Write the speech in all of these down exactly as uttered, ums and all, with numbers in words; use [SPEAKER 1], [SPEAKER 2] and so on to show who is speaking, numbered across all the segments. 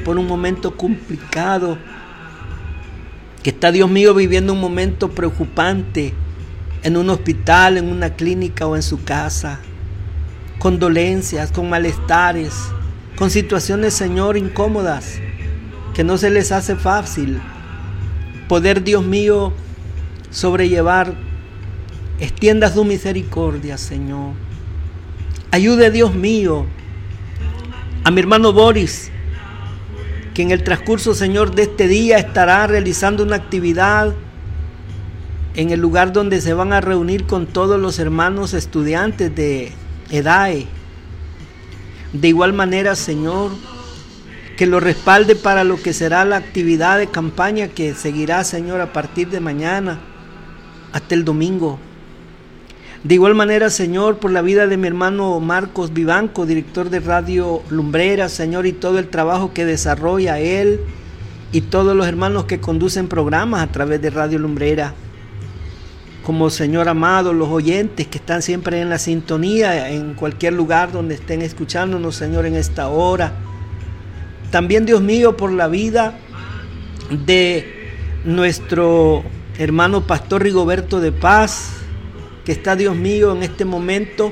[SPEAKER 1] por un momento complicado, que está, Dios mío, viviendo un momento preocupante en un hospital, en una clínica o en su casa, con dolencias, con malestares, con situaciones, Señor, incómodas, que no se les hace fácil poder, Dios mío, sobrellevar. Extienda su misericordia, Señor. Ayude, Dios mío, a mi hermano Boris, que en el transcurso, Señor, de este día estará realizando una actividad en el lugar donde se van a reunir con todos los hermanos estudiantes de E D A E. De igual manera, Señor, que lo respalde para lo que será la actividad de campaña que seguirá, Señor, a partir de mañana hasta el domingo. De igual manera, Señor, por la vida de mi hermano Marcos Vivanco, director de Radio Lumbrera, Señor, y todo el trabajo que desarrolla él y todos los hermanos que conducen programas a través de Radio Lumbrera. Como, Señor amado, los oyentes que están siempre en la sintonía, en cualquier lugar donde estén escuchándonos, Señor, en esta hora. También, Dios mío, por la vida de nuestro hermano Pastor Rigoberto de Paz, que está, Dios mío, en este momento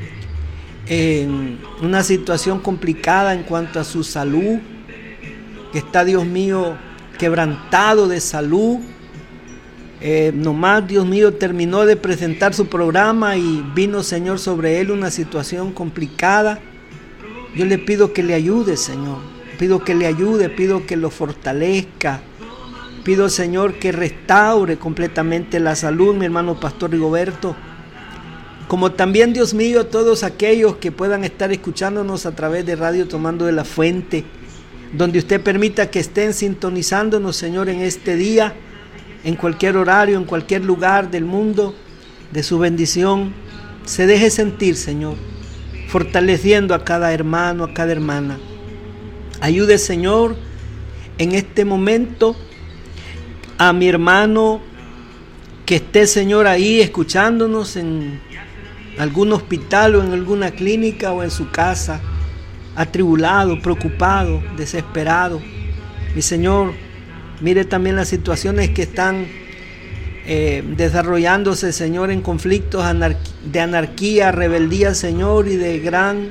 [SPEAKER 1] en una situación complicada en cuanto a su salud, que está, Dios mío, quebrantado de salud. Eh, nomás, Dios mío, terminó de presentar su programa y vino, Señor, sobre él una situación complicada. Yo le pido que le ayude, Señor. Pido que le ayude, pido que lo fortalezca. Pido, Señor, que restaure completamente la salud, mi hermano Pastor Rigoberto. Como también, Dios mío, todos aquellos que puedan estar escuchándonos a través de Radio Tomando de la Fuente, donde usted permita que estén sintonizándonos, Señor, en este día, en cualquier horario, en cualquier lugar del mundo, de su bendición, se deje sentir, Señor, fortaleciendo a cada hermano, a cada hermana. Ayude, Señor, en este momento a mi hermano que esté, Señor, ahí escuchándonos en algún hospital o en alguna clínica o en su casa, atribulado, preocupado, desesperado. Mi Señor, mire también las situaciones que están eh, desarrollándose, Señor, en conflictos anar- de anarquía, rebeldía, Señor, y de gran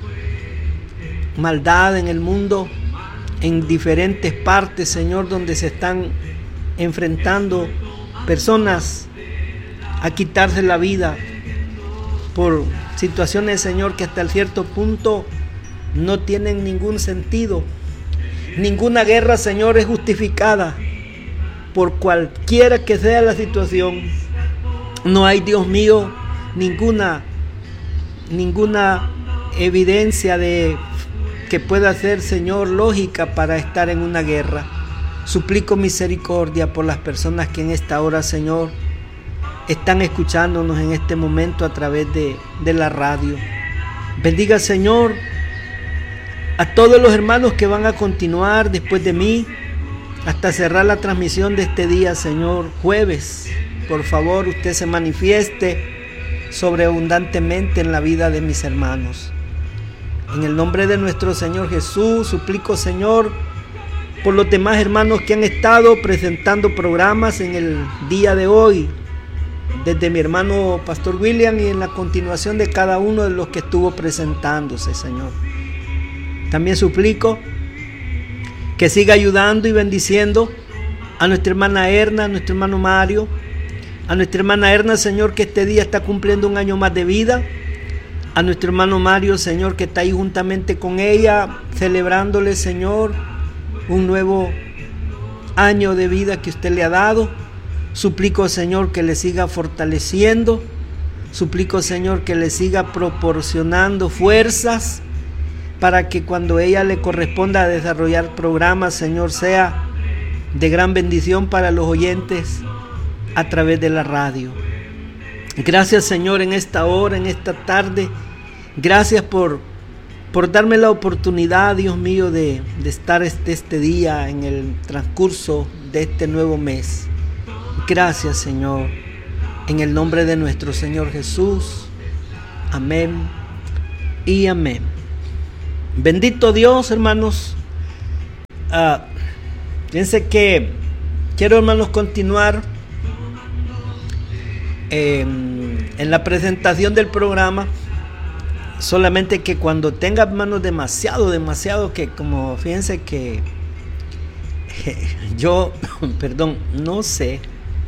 [SPEAKER 1] maldad en el mundo, en diferentes partes, Señor, donde se están enfrentando personas a quitarse la vida por situaciones, Señor, que hasta cierto punto no tienen ningún sentido. Ninguna guerra, Señor, es justificada por cualquiera que sea la situación. No hay, Dios mío, ninguna ninguna evidencia de que pueda ser, Señor, lógica para estar en una guerra. Suplico misericordia por las personas que en esta hora, Señor, están escuchándonos en este momento a través de, de la radio. Bendiga, Señor, a todos los hermanos que van a continuar después de mí hasta cerrar la transmisión de este día, Señor, jueves. Por favor, usted se manifieste sobreabundantemente en la vida de mis hermanos. En el nombre de nuestro Señor Jesús, suplico, Señor, por los demás hermanos que han estado presentando programas en el día de hoy, desde mi hermano Pastor William y en la continuación de cada uno de los que estuvo presentándose, Señor. También suplico que siga ayudando y bendiciendo a nuestra hermana Erna, a nuestro hermano Mario, a nuestra hermana Erna, Señor, que este día está cumpliendo un año más de vida, a nuestro hermano Mario, Señor, que está ahí juntamente con ella, celebrándole, Señor, un nuevo año de vida que usted le ha dado. Suplico, Señor, que le siga fortaleciendo. Suplico, Señor, que le siga proporcionando fuerzas para que cuando ella le corresponda desarrollar programas, Señor, sea de gran bendición para los oyentes a través de la radio. Gracias, Señor, en esta hora, en esta tarde. Gracias por, por darme la oportunidad, Dios mío, de, de estar este, este día en el transcurso de este nuevo mes. Gracias, Señor, en el nombre de nuestro Señor Jesús. Amén y amén. Bendito Dios, hermanos. Uh, fíjense que quiero, hermanos, continuar eh, en la presentación del programa. Solamente que cuando tenga, hermanos, demasiado, demasiado que como fíjense que yo, perdón, no sé,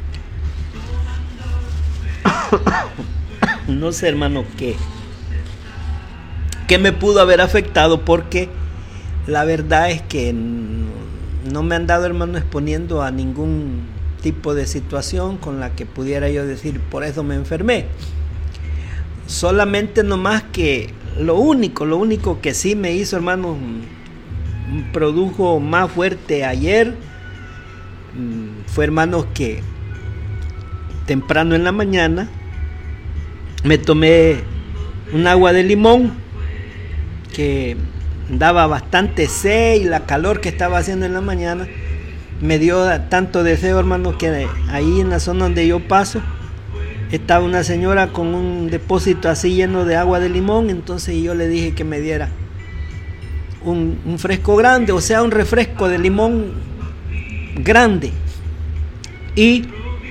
[SPEAKER 1] no sé, hermano, qué, qué me pudo haber afectado, porque la verdad es que no me han dado, hermano, exponiendo a ningún tipo de situación con la que pudiera yo decir, por eso me enfermé. Solamente nomás que lo único, lo único que sí me hizo, hermano, produjo más fuerte ayer, fue, hermanos, que temprano en la mañana me tomé un agua de limón que daba bastante sed, y la calor que estaba haciendo en la mañana me dio tanto deseo, hermano, que ahí en la zona donde yo paso estaba una señora con un depósito así lleno de agua de limón. Entonces yo le dije que me diera un, un fresco grande, o sea, un refresco de limón grande. Y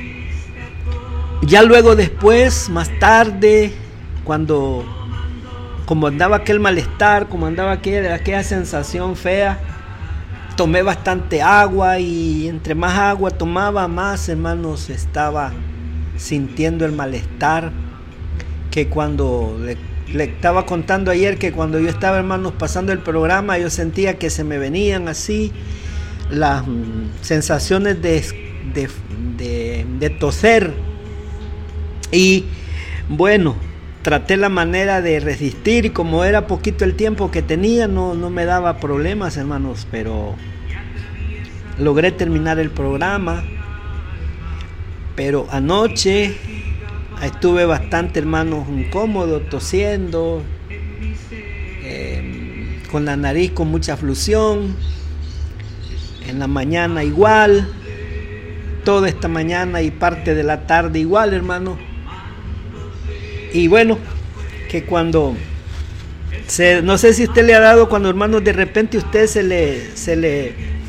[SPEAKER 1] ya luego después, más tarde, cuando como andaba aquel malestar, como andaba aquella, aquella sensación fea, tomé bastante agua, y entre más agua tomaba, más, hermanos, estaba sintiendo el malestar. Que cuando le, le estaba contando ayer que cuando yo estaba, hermanos, pasando el programa, yo sentía que se me venían así las mm, sensaciones de, de, de, de toser. Y bueno, traté la manera de resistir, y como era poquito el tiempo que tenía, no, no me daba problemas, hermanos, pero logré terminar el programa. Pero anoche estuve bastante, hermanos, incómodo, tosiendo, eh, con la nariz con mucha fluxión. En la mañana igual, toda esta mañana y parte de la tarde igual, hermano. Y bueno, que cuando se, no sé si usted le ha dado, cuando, hermanos, de repente usted se le se le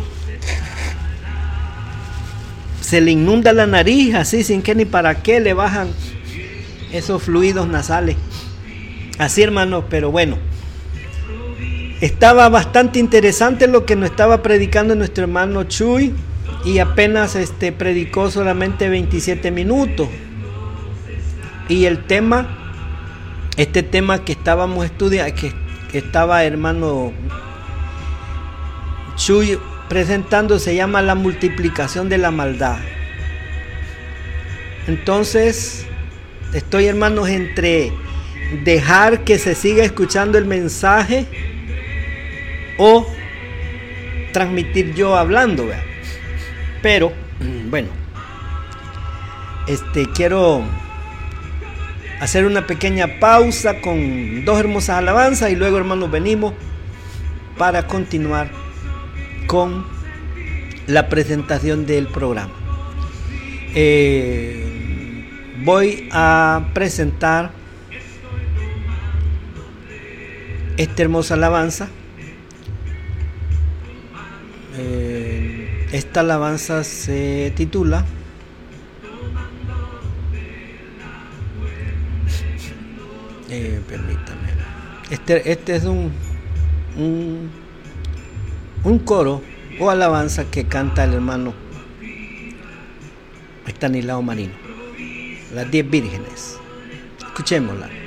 [SPEAKER 1] se le inunda la nariz así sin que ni para qué le bajan esos fluidos nasales. Así, hermanos, pero bueno, estaba bastante interesante lo que nos estaba predicando nuestro hermano Chuy, y apenas este predicó solamente veintisiete minutos. Y el tema, este tema que estábamos estudiando, que, que estaba, hermano Chuy presentando, se llama la multiplicación de la maldad. Entonces estoy, hermanos, entre dejar que se siga escuchando el mensaje o transmitir yo hablando, ¿verdad? Pero bueno, este quiero hacer una pequeña pausa con dos hermosas alabanzas, y luego, hermanos, venimos para continuar con la presentación del programa. Eh, voy a presentar esta hermosa alabanza. Eh, esta alabanza se titula eh, permítame. Este, este es un, un un coro o alabanza que canta el hermano Estanislao Marino, las diez vírgenes. Escuchémosla.